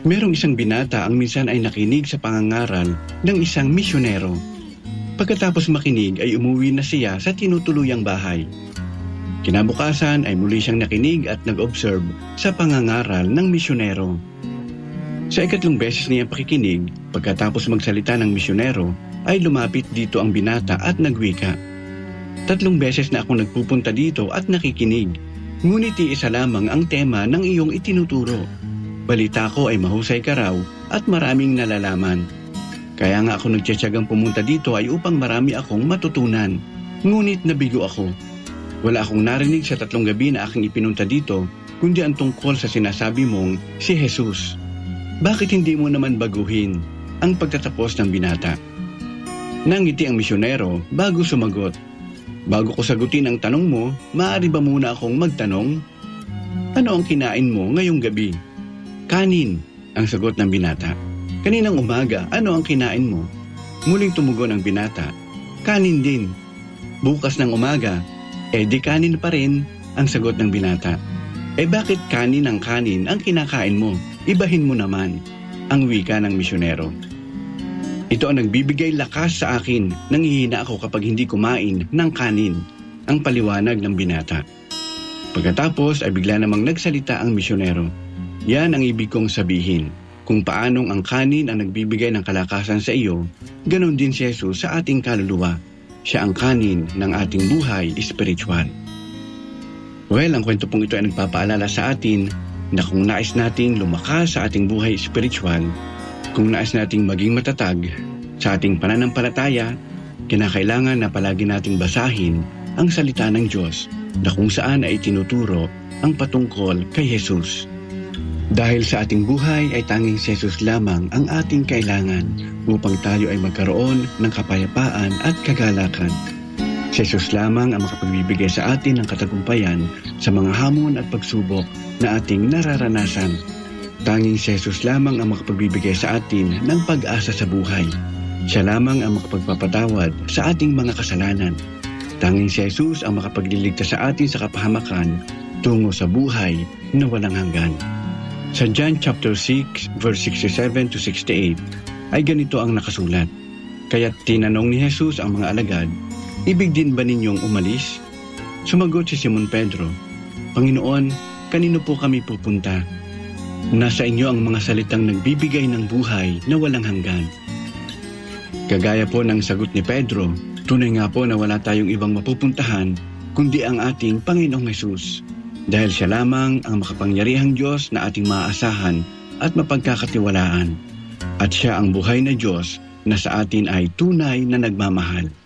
Merong isang binata ang minsan ay nakinig sa pangangaral ng isang misyonero. Pagkatapos makinig ay umuwi na siya sa tinutuluyang bahay. Kinabukasan ay muli siyang nakinig at nag-observe sa pangangaral ng misyonero. Sa ikatlong beses niyang pakikinig, pagkatapos magsalita ng misyonero, ay lumapit dito ang binata at nagwika. 3 beses na akong nagpupunta dito at nakikinig, ngunit iisa lamang ang tema ng iyong itinuturo. Balita ko ay mahusay ka raw at maraming nalalaman. Kaya nga ako nagtiyatsagang pumunta dito ay upang marami akong matutunan. Ngunit nabigo ako. Wala akong narinig sa 3 gabi na aking ipinunta dito, kundi ang tungkol sa sinasabi mong si Jesus. Bakit hindi mo naman baguhin ang pagtatapos ng binata? Nangiti ang misyonero bago sumagot. Bago ko sagutin ang tanong mo, maaari ba muna akong magtanong? Ano ang kinain mo ngayong gabi? Kanin, ang sagot ng binata. Kaninang umaga, ano ang kinain mo? Muling tumugon ang binata. Kanin din. Bukas ng umaga, di kanin pa rin, ang sagot ng binata. Bakit kanin ang kinakain mo? Ibahin mo naman, ang wika ng misyonero. Ito ang nagbibigay lakas sa akin, nanghihina ako kapag hindi kumain ng kanin, ang paliwanag ng binata. Pagkatapos ay bigla namang nagsalita ang misyonero. Yan ang ibig kong sabihin. Kung paanong ang kanin ang nagbibigay ng kalakasan sa iyo, ganon din si Jesus sa ating kaluluwa. Siya ang kanin ng ating buhay espiritual. Well, ang kwento pong ito ay nagpapaalala sa atin na kung nais nating lumakas sa ating buhay espiritual, kung nais nating maging matatag sa ating pananampalataya, kinakailangan na palagi nating basahin ang salita ng Diyos na kung saan ay tinuturo ang patungkol kay Jesus. Dahil sa ating buhay ay tanging si Jesus lamang ang ating kailangan upang tayo ay magkaroon ng kapayapaan at kagalakan. Si Jesus lamang ang makapagbibigay sa atin ng katagumpayan sa mga hamon at pagsubok na ating nararanasan. Tanging si Jesus lamang ang makapagbibigay sa atin ng pag-asa sa buhay. Siya lamang ang makapagpapatawad sa ating mga kasalanan. Tanging si Jesus ang makapagliligtas sa atin sa kapahamakan tungo sa buhay na walang hanggan. Sa John chapter 6, verse 67 to 68, ay ganito ang nakasulat. Kaya't tinanong ni Jesus ang mga alagad, ibig din ba ninyong umalis? Sumagot si Simon Pedro, Panginoon, kanino po kami pupunta? Nasa inyo ang mga salitang nagbibigay ng buhay na walang hanggan. Kagaya po ng sagot ni Pedro, tunay nga po na wala tayong ibang mapupuntahan kundi ang ating Panginoong Jesus. Dahil siya lamang ang makapangyarihang Diyos na ating maaasahan at mapagkakatiwalaan. At siya ang buhay na Diyos na sa atin ay tunay na nagmamahal.